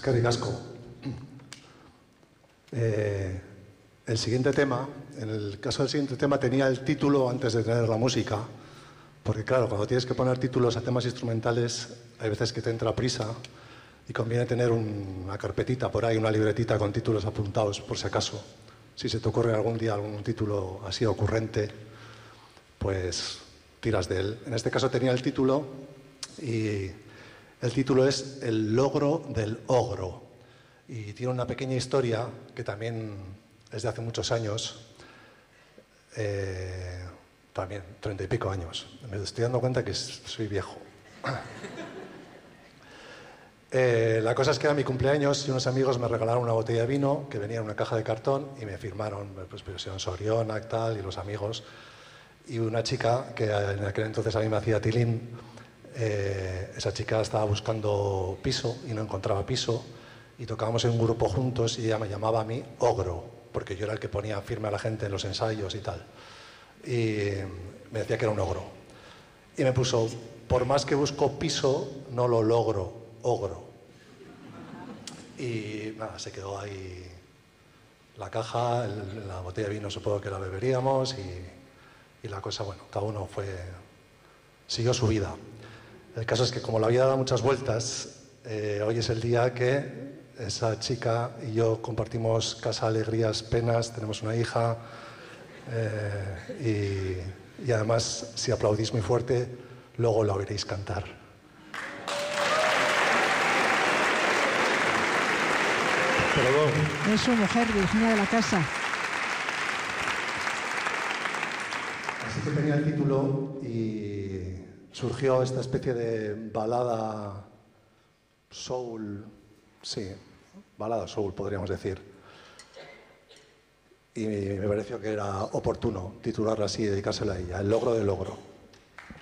Eskerrik asko. El siguiente tema, en el caso del siguiente tema, tenía el título antes de tener la música, porque claro, cuando tienes que poner títulos a temas instrumentales, hay veces que te entra prisa y conviene tener una carpetita por ahí, una libretita con títulos apuntados, por si acaso. Si se te ocurre algún día algún título así ocurrente, pues tiras de él. En este caso tenía el título y el título es El logro del ogro. Y tiene una pequeña historia que también es de hace muchos años, también 30 y pico años. Me estoy dando cuenta que soy viejo. La cosa es que era mi cumpleaños y unos amigos me regalaron una botella de vino que venía en una caja de cartón y me firmaron, pues Soriona y tal, y los amigos. Y una chica que en aquel entonces a mí me hacía tilín, esa chica estaba buscando piso y no encontraba piso y tocábamos en un grupo juntos y ella me llamaba a mí ogro, porque yo era el que ponía firme a la gente en los ensayos y tal. Y me decía que era un ogro. Y me puso, por más que busco piso, no lo logro, ogro. Y nada, se quedó ahí la caja, la botella de vino supongo que la beberíamos y la cosa, bueno, cada uno siguió su vida. El caso es que como la había dado muchas vueltas, hoy es el día que esa chica y yo compartimos casa, alegrías, penas, tenemos una hija y además, si aplaudís muy fuerte, luego la oiréis cantar. Es su mujer, Virginia de la Casa. Así que tenía el título y surgió esta especie de balada soul, sí, balada soul podríamos decir. Y me pareció que era oportuno titularla así y dedicársela a ella, El logro del ogro.